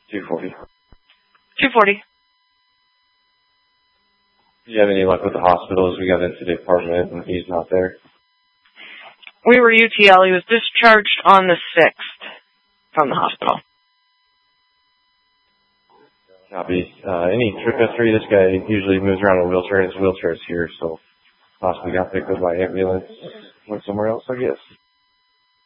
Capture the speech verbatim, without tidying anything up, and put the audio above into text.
two forty. two forty. Do you have any luck with the hospitals? We got into the apartment and he's not there. We were U T L. He was discharged on the sixth from the hospital. Copy. Uh, any trip history? This guy usually moves around in a wheelchair, and his wheelchair's here, so possibly got picked up by ambulance. Went somewhere else, I guess.